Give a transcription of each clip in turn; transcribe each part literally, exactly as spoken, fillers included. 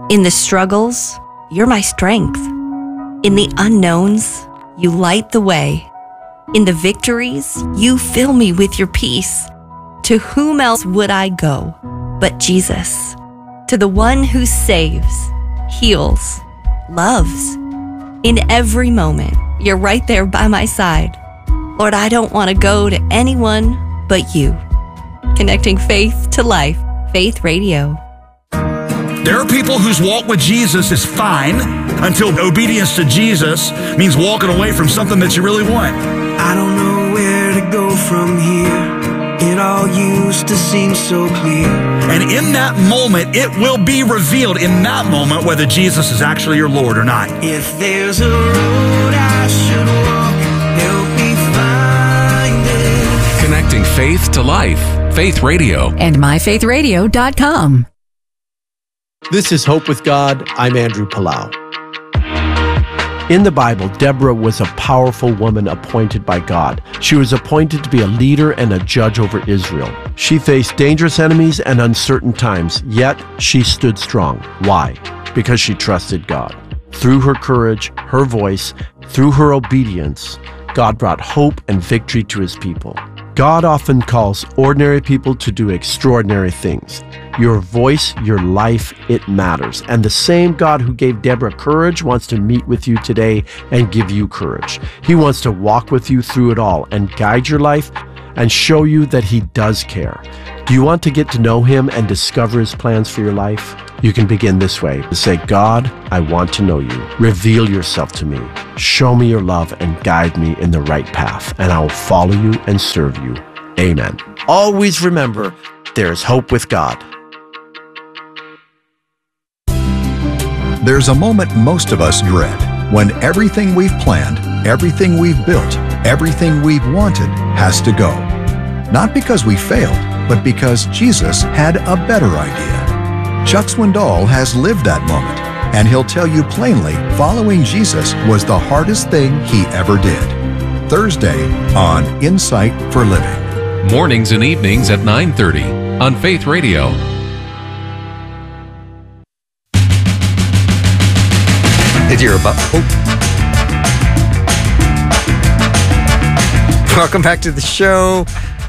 In the struggles, you're my strength. In the unknowns, you light the way. In the victories, you fill me with your peace. To whom else would I go but Jesus? To the one who saves, heals, loves. In every moment, you're right there by my side. Lord, I don't want to go to anyone but you. Connecting faith to life. Faith Radio. There are people whose walk with Jesus is fine until obedience to Jesus means walking away from something that you really want. I don't know where to go from here. It all used to seem so clear. And in that moment, it will be revealed in that moment whether Jesus is actually your Lord or not. If there's a road I should walk, help me find it. Connecting faith to life. Faith Radio. And my faith radio dot com. This is Hope with God. I'm Andrew Palau. In the Bible, Deborah was a powerful woman appointed by God. She was appointed to be a leader and a judge over Israel. She faced dangerous enemies and uncertain times, yet she stood strong. Why? Because she trusted God. Through her courage, her voice, through her obedience, God brought hope and victory to his people. God often calls ordinary people to do extraordinary things. Your voice, your life, it matters. And the same God who gave Deborah courage wants to meet with you today and give you courage. He wants to walk with you through it all and guide your life and show you that he does care. Do you want to get to know him and discover his plans for your life? You can begin this way. Say, God, I want to know you. Reveal yourself to me. Show me your love and guide me in the right path, and I will follow you and serve you. Amen. Always remember, there is hope with God. There's a moment most of us dread when everything we've planned, everything we've built, everything we've wanted has to go. Not because we failed, but because Jesus had a better idea. Chuck Swindoll has lived that moment, and he'll tell you plainly following Jesus was the hardest thing he ever did. Thursday on Insight for Living. Mornings and evenings at nine thirty on Faith Radio. Did you hear about hope? Welcome back to the show.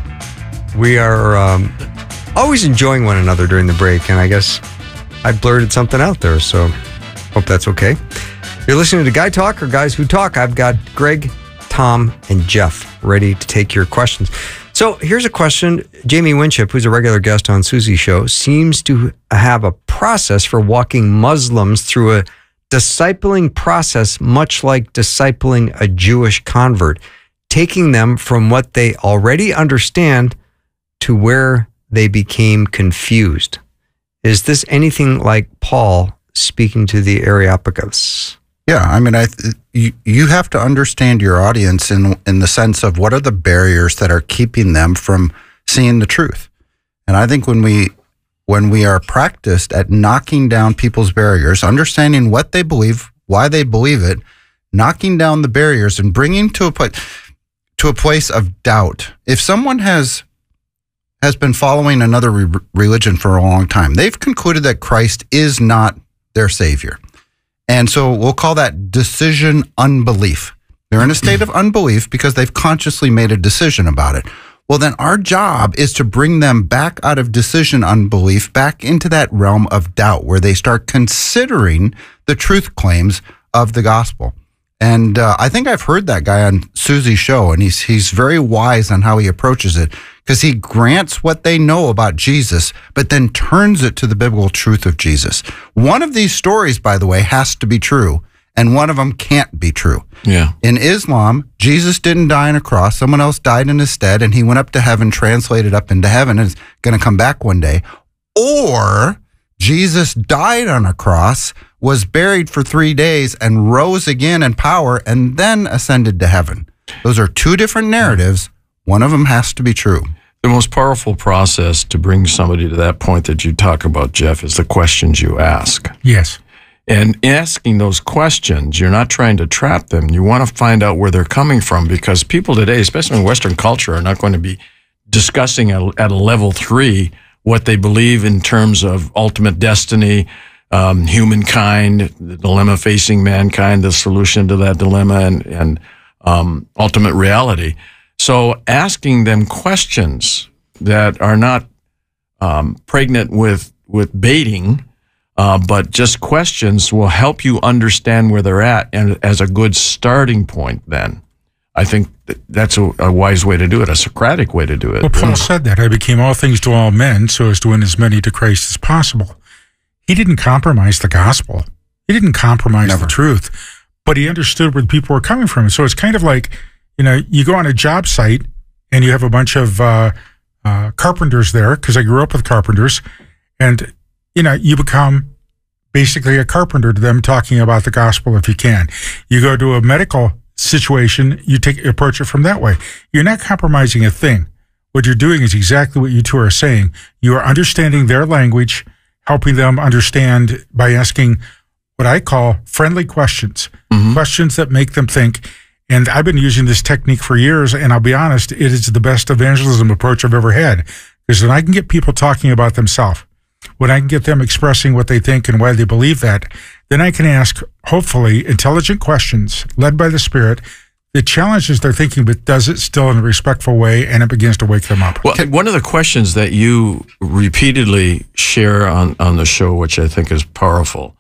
We are um, always enjoying one another during the break, and I guess I blurted something out there, so hope that's okay. You're listening to Guy Talk, or Guys Who Talk. I've got Greg, Tom, and Jeff ready to take your questions. So here's a question. Jamie Winship, who's a regular guest on Susie's show, seems to have a process for walking Muslims through a discipling process, much like discipling a Jewish convert, taking them from what they already understand to where they became confused. Is this anything like Paul speaking to the Areopagus? Yeah, I mean, I th- you, you have to understand your audience in in the sense of what are the barriers that are keeping them from seeing the truth. And I think when we when we are practiced at knocking down people's barriers, understanding what they believe, why they believe it, knocking down the barriers and bringing to a place to a place of doubt. If someone has has been following another re- religion for a long time, they've concluded that Christ is not their Savior. And so we'll call that decision unbelief. They're in a state of unbelief because they've consciously made a decision about it. Well, then our job is to bring them back out of decision unbelief, back into that realm of doubt where they start considering the truth claims of the gospel. And uh, I think I've heard that guy on Susie's show, and he's he's very wise on how he approaches it, because he grants what they know about Jesus, but then turns it to the biblical truth of Jesus. One of these stories, by the way, has to be true, and one of them can't be true. Yeah. In Islam, Jesus didn't die on a cross. Someone else died in his stead, and he went up to heaven, translated up into heaven, and is going to come back one day. Or Jesus died on a cross, was buried for three days, and rose again in power, and then ascended to heaven. Those are two different narratives. One of them has to be true. The most powerful process to bring somebody to that point that you talk about, Jeff, is the questions you ask. Yes. And asking those questions, you're not trying to trap them. You want to find out where they're coming from, because people today, especially in Western culture, are not going to be discussing at a level three what they believe in terms of ultimate destiny, um, humankind, the dilemma facing mankind, the solution to that dilemma, and, and um, ultimate reality. So asking them questions that are not um, pregnant with, with baiting, uh, but just questions will help you understand where they're at, and as a good starting point then. I think that that's a, a wise way to do it, a Socratic way to do it. Well, Paul said that. I became all things to all men so as to win as many to Christ as possible. He didn't compromise the gospel. He didn't compromise Never. the truth, but he understood where the people were coming from. So it's kind of like, you know, you go on a job site and you have a bunch of uh, uh, carpenters there, because I grew up with carpenters, and, you know, you become basically a carpenter to them, talking about the gospel if you can. You go to a medical situation, you take approach it from that way. You're not compromising a thing. What you're doing is exactly what you two are saying. You are understanding their language, helping them understand by asking what I call friendly questions, mm-hmm. questions that make them think. And I've been using this technique for years, and I'll be honest, it is the best evangelism approach I've ever had. Because when I can get people talking about themselves, when I can get them expressing what they think and why they believe that, then I can ask, hopefully, intelligent questions led by the Spirit that challenges their thinking, but does it still in a respectful way, and it begins to wake them up. Well, one of the questions that you repeatedly share on, on the show, which I think is powerful,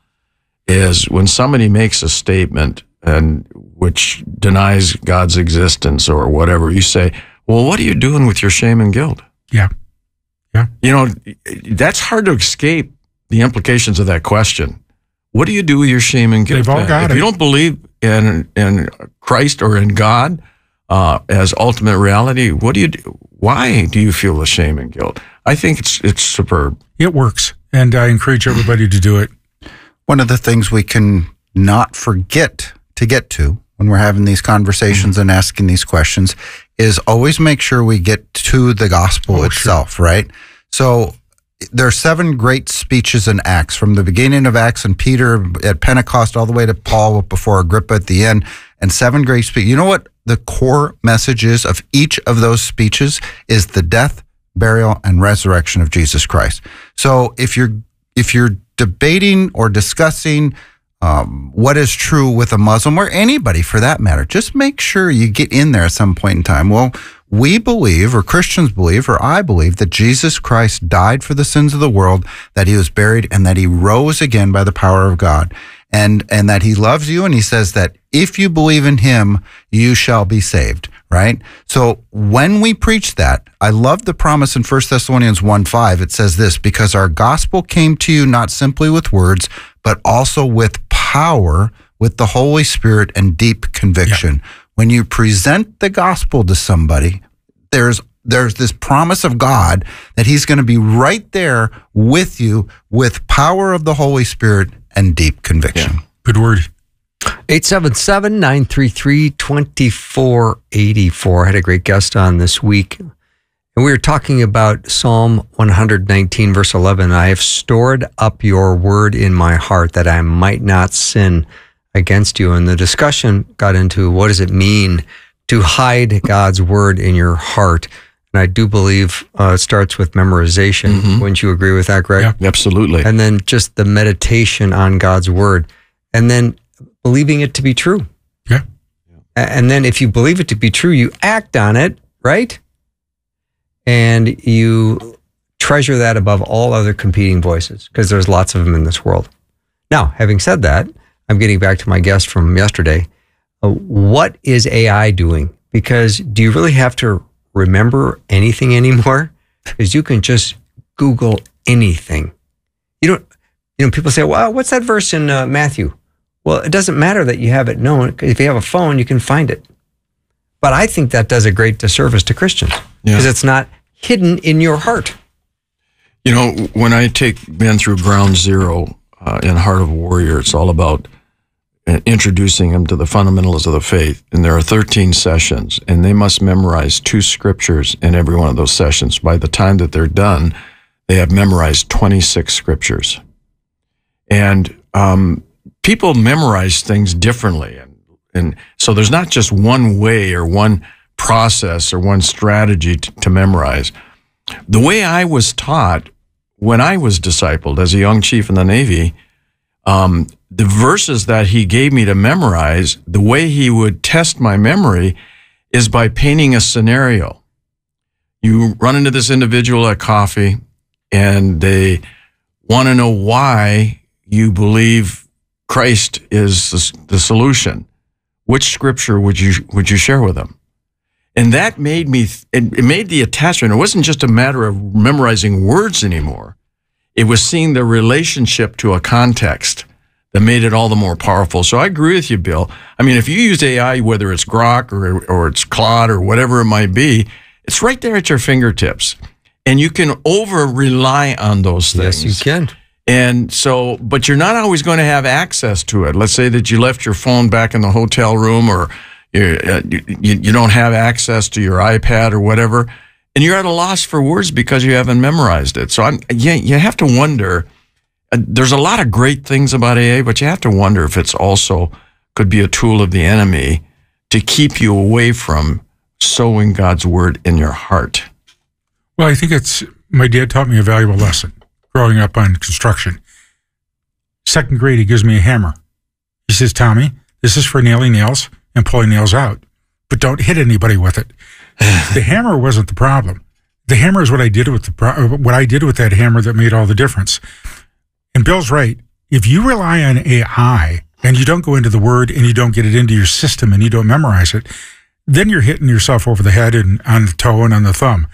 is when somebody makes a statement and which denies God's existence or whatever, you say, well, what are you doing with your shame and guilt? Yeah. Yeah. You know, that's hard to escape the implications of that question. What do you do with your shame and guilt? They've all got if it. you don't believe in in Christ or in God uh, as ultimate reality, what do you do? Why do you feel the shame and guilt? I think it's it's superb. It works, and I encourage everybody to do it. One of the things we can not forget to get to when we're having these conversations mm-hmm. and asking these questions is always make sure we get to the gospel oh, itself, sure. right? So there are seven great speeches in Acts, from the beginning of Acts and Peter at Pentecost all the way to Paul before Agrippa at the end, and seven great speeches. You know what the core message is of each of those speeches is the death, burial, and resurrection of Jesus Christ. So if you're if you're debating or discussing um, what is true with a Muslim or anybody for that matter, just make sure you get in there at some point in time. Well, we believe, or Christians believe, or I believe, that Jesus Christ died for the sins of the world, that he was buried, and that he rose again by the power of God, and and that he loves you, and he says that if you believe in him, you shall be saved, right? So when we preach that, I love the promise in First Thessalonians one five. It says this, because our gospel came to you not simply with words, but also with power, with the Holy Spirit and deep conviction. Yeah. When you present the gospel to somebody, there's there's this promise of God that he's going to be right there with you with power of the Holy Spirit and deep conviction. Yeah. Good word. eight seven seven, nine three three, two four eight four. I had a great guest on this week, and we were talking about Psalm one nineteen, verse eleven. I have stored up your word in my heart that I might not sin against you. And the discussion got into what does it mean to hide God's word in your heart. And I do believe uh, it starts with memorization. Mm-hmm. Wouldn't you agree with that, Greg? Yeah, absolutely. And then just the meditation on God's word. And then believing it to be true. Yeah. And then if you believe it to be true, you act on it, right? And you treasure that above all other competing voices, because there's lots of them in this world. Now, having said that, I'm getting back to my guest from yesterday. Uh, what is A I doing? Because do you really have to remember anything anymore? Because you can just Google anything. You don't, you know, people say, well, what's that verse in uh, Matthew? Well, it doesn't matter that you have it known. If you have a phone, you can find it. But I think that does a great disservice to Christians, because yeah. it's not hidden in your heart. You know, when I take men through Ground Zero uh, in Heart of a Warrior, it's all about introducing them to the fundamentals of the faith. And there are thirteen sessions, and they must memorize two scriptures in every one of those sessions. By the time that they're done, they have memorized twenty-six scriptures. And um, people memorize things differently. And, and so there's not just one way or one process or one strategy to, to memorize. The way I was taught when I was discipled as a young chief in the Navy um, the verses that he gave me to memorize, the way he would test my memory is by painting a scenario. You run into this individual at coffee, and they want to know why you believe Christ is the, the solution. Which scripture would you would you share with them? And that made me, it, it made the attachment. It wasn't just a matter of memorizing words anymore. It was seeing the relationship to a context that made it all the more powerful. So I agree with you, Bill. I mean, if you use A I, whether it's Grok or, or it's Claude or whatever it might be, it's right there at your fingertips. And you can over-rely on those things. Yes, you can. And so, but you're not always going to have access to it. Let's say that you left your phone back in the hotel room, or you, uh, you, you don't have access to your iPad or whatever, and you're at a loss for words because you haven't memorized it. So I'm, yeah, you have to wonder. Uh, there's a lot of great things about A I, but you have to wonder if it's also could be a tool of the enemy to keep you away from sowing God's word in your heart. Well, I think it's, my dad taught me a valuable lesson growing up on construction. Second grade, he gives me a hammer. He says, Tommy, this is for nailing nails and pulling nails out, but don't hit anybody with it. The hammer wasn't the problem. The hammer is what I did with the pro- what I did with that hammer that made all the difference. And Bill's right. If you rely on A I and you don't go into the word and you don't get it into your system and you don't memorize it, then you're hitting yourself over the head and on the toe and on the thumb.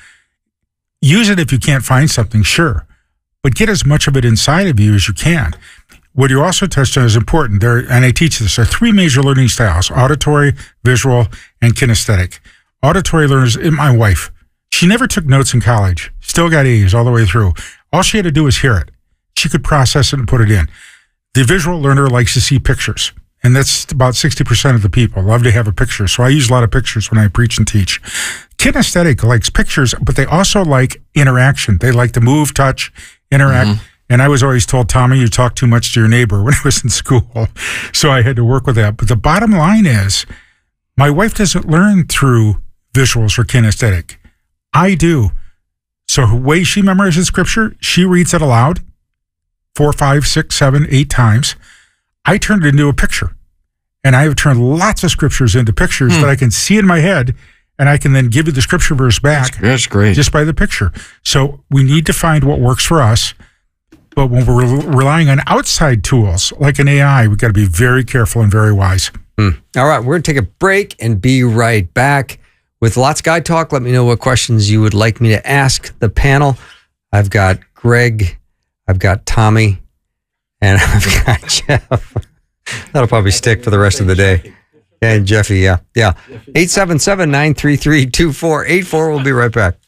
Use it if you can't find something, sure, but get as much of it inside of you as you can. What you also touched on is important. There, and I teach this, there are three major learning styles: auditory, visual, and kinesthetic. Auditory learners, my wife, she never took notes in college, still got A's all the way through. All she had to do was hear it. She could process it and put it in. The visual learner likes to see pictures, and that's about sixty percent of the people love to have a picture. So I use a lot of pictures when I preach and teach. Kinesthetic likes pictures, but they also like interaction. They like to move, touch, interact. Mm-hmm. And I was always told, Tommy, you talk too much to your neighbor when I was in school. So I had to work with that. But the bottom line is, my wife doesn't learn through visuals or kinesthetic. I do. So the way she memorizes scripture, she reads it aloud four, five, six, seven, eight times. I turned it into a picture. And I have turned lots of scriptures into pictures hmm. that I can see in my head, and I can then give you the scripture verse back. That's, that's great. Just by the picture. So we need to find what works for us. But when we're re- relying on outside tools like an A I, we've got to be very careful and very wise. Hmm. All right, we're going to take a break and be right back with Lots Guy Talk. Let me know what questions you would like me to ask the panel. I've got Greg, I've got Tommy, and I've got Jeff. That'll probably stick for the rest of the day. And Jeffy, yeah. Yeah. eight seven seven, nine three three, two four eight four. We'll be right back.